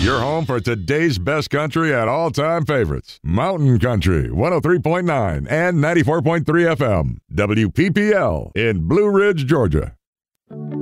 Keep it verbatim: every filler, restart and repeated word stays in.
Your home for today's best country at all-time favorites. Mountain Country, one oh three point nine and ninety-four point three F M. W P P L in Blue Ridge, Georgia.